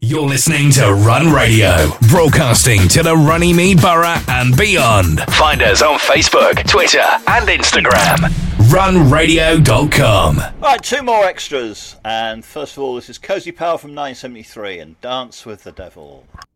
You're listening to Run Radio, broadcasting to the Runnymede Borough and beyond. Find us on Facebook, Twitter and Instagram. runradio.com. Right, two more extras. And first of all, this is Cozy Powell from 1973 and Dance with the Devil.